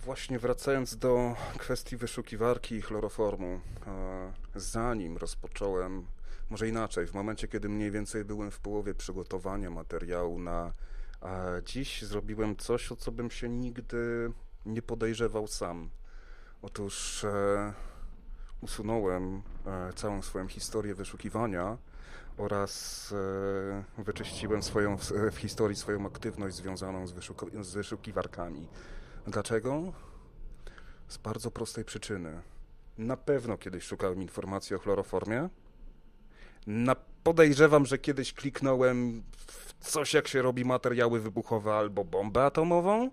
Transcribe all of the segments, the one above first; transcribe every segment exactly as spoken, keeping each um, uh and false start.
właśnie wracając do kwestii wyszukiwarki i chloroformu, zanim rozpocząłem, może inaczej, w momencie, kiedy mniej więcej byłem w połowie przygotowania materiału na dziś, zrobiłem coś, o co bym się nigdy nie podejrzewał sam. Otóż e, usunąłem e, całą swoją historię wyszukiwania oraz e, wyczyściłem swoją, w, w historii swoją aktywność związaną z, wyszuku, z wyszukiwarkami. Dlaczego? Z bardzo prostej przyczyny. Na pewno kiedyś szukałem informacji o chloroformie. Na, podejrzewam, że kiedyś kliknąłem w coś, jak się robi materiały wybuchowe albo bombę atomową.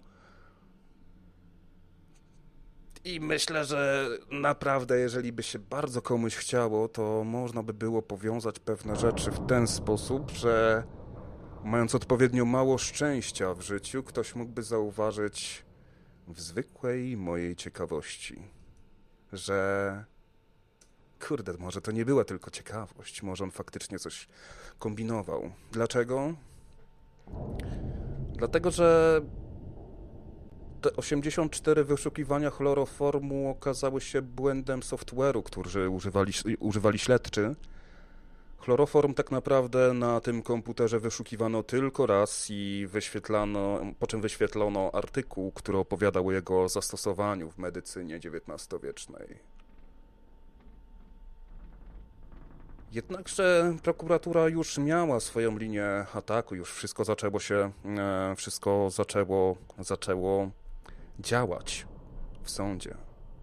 I myślę, że naprawdę, jeżeli by się bardzo komuś chciało, to można by było powiązać pewne rzeczy w ten sposób, że mając odpowiednio mało szczęścia w życiu, ktoś mógłby zauważyć w zwykłej mojej ciekawości, że kurde, może to nie była tylko ciekawość, może on faktycznie coś kombinował. Dlaczego? Dlatego, że te osiemdziesiąt cztery wyszukiwania chloroformu okazały się błędem software'u, który używali, używali śledczy. Chloroform tak naprawdę na tym komputerze wyszukiwano tylko raz i wyświetlano, po czym wyświetlono artykuł, który opowiadał o jego zastosowaniu w medycynie dziewiętnastowiecznej. Jednakże prokuratura już miała swoją linię ataku, już wszystko zaczęło się, wszystko zaczęło, zaczęło działać w sądzie.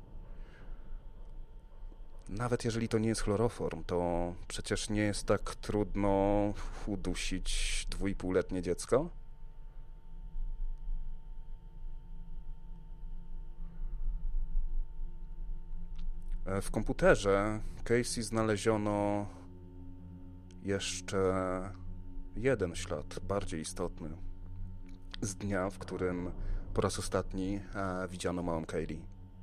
Nawet jeżeli to nie jest chloroform, to przecież nie jest tak trudno udusić dwójpółletnie dziecko. W komputerze Casey znaleziono jeszcze jeden ślad, bardziej istotny, z dnia, w którym po raz ostatni e, widziano małą Kaylee.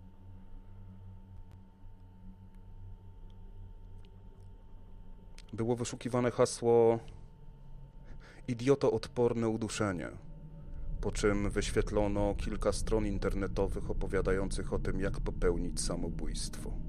Było wyszukiwane hasło idiotoodporne uduszenie, po czym wyświetlono kilka stron internetowych opowiadających o tym, jak popełnić samobójstwo.